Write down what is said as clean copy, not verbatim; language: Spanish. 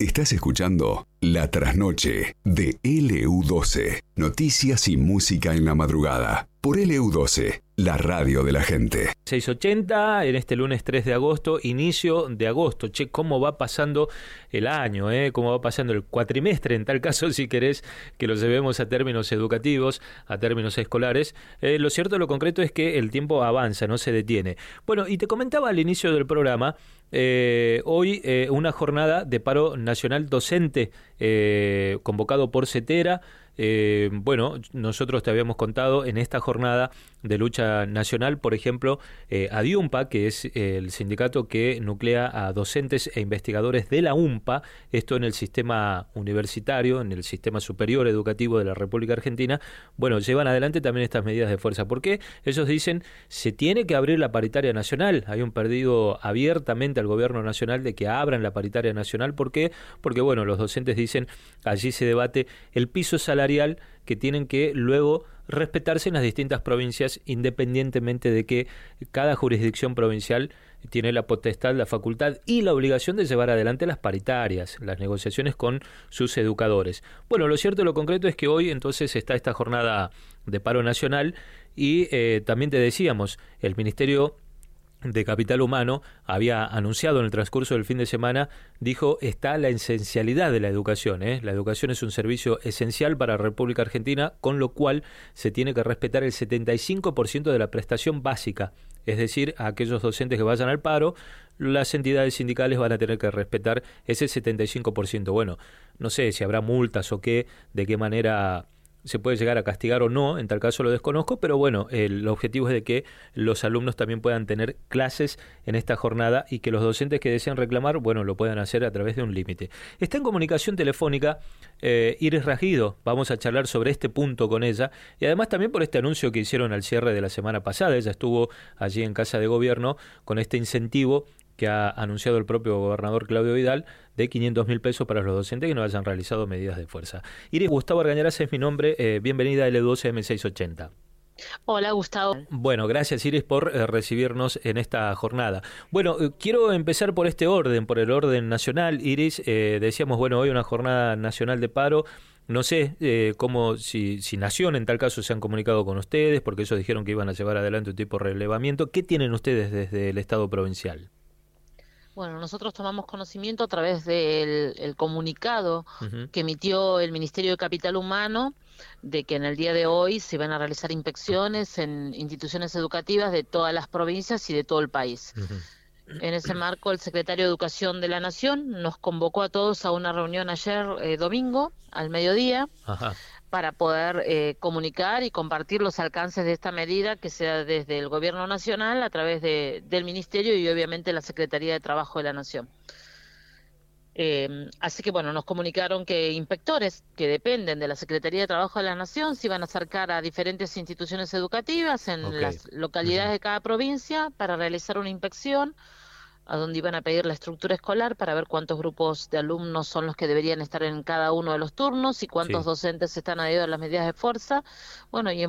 Estás escuchando La Trasnoche de LU12. Noticias y música en la madrugada. Por LU12, la radio de la gente. 6:80 en este lunes 3 de agosto, inicio de agosto. Che, cómo va pasando el año, cómo va pasando el cuatrimestre, en tal caso, si querés que lo llevemos a términos educativos, a términos escolares. Lo cierto, lo concreto es que el tiempo avanza, no se detiene. Bueno, y te comentaba al inicio del programa, hoy una jornada de paro nacional docente convocado por CETERA. Bueno, nosotros te habíamos contado en esta jornada de lucha nacional, por ejemplo, ADIUMPA, que es el sindicato que nuclea a docentes e investigadores de la UMPA, esto en el sistema universitario, en el sistema superior educativo de la República Argentina. Bueno, llevan adelante también estas medidas de fuerza. ¿Por qué? Ellos dicen, se tiene que abrir la paritaria nacional. Hay un pedido abiertamente al gobierno nacional de que abran la paritaria nacional. ¿Por qué? Porque, bueno, los docentes dicen, allí se debate el piso salarial que tienen que luego respetarse en las distintas provincias, independientemente de que cada jurisdicción provincial tiene la potestad, la facultad y la obligación de llevar adelante las paritarias, las negociaciones con sus educadores. Bueno, lo cierto y lo concreto es que hoy entonces está esta jornada de paro nacional y también te decíamos, el Ministerio de Capital Humano había anunciado en el transcurso del fin de semana, dijo, está la esencialidad de la educación. La educación es un servicio esencial para la República Argentina, con lo cual se tiene que respetar el 75% de la prestación básica. Es decir, a aquellos docentes que vayan al paro, las entidades sindicales van a tener que respetar ese 75%. Bueno, no sé si habrá multas o qué, de qué manera se puede llegar a castigar o no, en tal caso lo desconozco, pero bueno, el objetivo es de que los alumnos también puedan tener clases en esta jornada y que los docentes que deseen reclamar, bueno, lo puedan hacer a través de un límite. Está en comunicación telefónica Iris Ragido, vamos a charlar sobre este punto con ella y además también por este anuncio que hicieron al cierre de la semana pasada. Ella estuvo allí en Casa de Gobierno con este incentivo que ha anunciado el propio gobernador Claudio Vidal de 500.000 pesos para los docentes que no hayan realizado medidas de fuerza. Iris, Gustavo Argañarás es mi nombre, bienvenida a L12M680. Hola, Gustavo. Bueno, gracias Iris por recibirnos en esta jornada. Bueno, quiero empezar por este orden, por el orden nacional. Iris, decíamos, bueno, hoy una jornada nacional de paro. No sé cómo, si Nación en tal caso se han comunicado con ustedes, porque ellos dijeron que iban a llevar adelante un tipo de relevamiento. ¿Qué tienen ustedes desde el Estado provincial? Bueno, nosotros tomamos conocimiento a través del comunicado que emitió el Ministerio de Capital Humano de que en el día de hoy se van a realizar inspecciones en instituciones educativas de todas las provincias y de todo el país. En ese marco, el secretario de Educación de la Nación nos convocó a todos a una reunión ayer domingo, al mediodía, para poder comunicar y compartir los alcances de esta medida que se da desde el Gobierno Nacional a través del Ministerio y obviamente la Secretaría de Trabajo de la Nación. Así que bueno, nos comunicaron que inspectores que dependen de la Secretaría de Trabajo de la Nación se iban a acercar a diferentes instituciones educativas en las localidades de cada provincia para realizar una inspección, a donde iban a pedir la estructura escolar para ver cuántos grupos de alumnos son los que deberían estar en cada uno de los turnos y cuántos docentes están adheridos a las medidas de fuerza. Bueno, y en